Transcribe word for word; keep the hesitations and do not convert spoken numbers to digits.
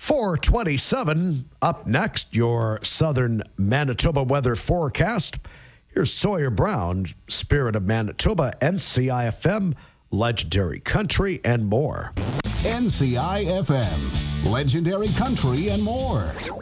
four twenty-seven, up next, your southern Manitoba weather forecast. Here's Sawyer Brown, Spirit of Manitoba, N C I F M, Legendary Country, and more. N C I F M, Legendary Country, and more.